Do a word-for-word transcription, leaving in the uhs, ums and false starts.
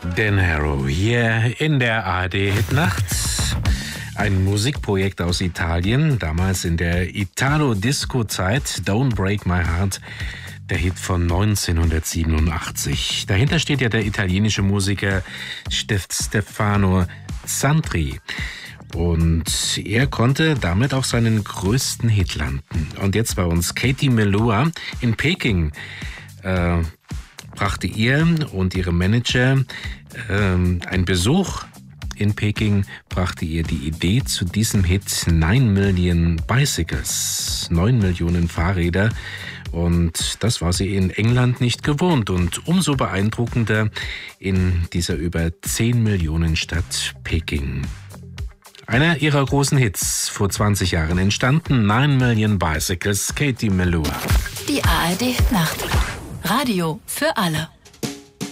Dan Harrow hier in der A R D-Hitnacht. Ein Musikprojekt aus Italien, damals in der Italo-Disco-Zeit. Don't Break My Heart, der Hit von neunzehnhundertsiebenundachtzig. Dahinter steht ja der italienische Musiker Stefano Zantri. Und er konnte damit auch seinen größten Hit landen. Und jetzt bei uns Katie Melua in Peking. Äh, brachte ihr und ihre Manager äh, einen Besuch in Peking, brachte ihr die Idee zu diesem Hit Nine Million Bicycles, neun Millionen Fahrräder. Und das war sie in England nicht gewohnt und umso beeindruckender in dieser über zehn Millionen Stadt Peking. Einer ihrer großen Hits, vor zwanzig Jahren entstanden, Nine Million Bicycles, Katie Melua. Die A R D-Nacht. Radio für alle.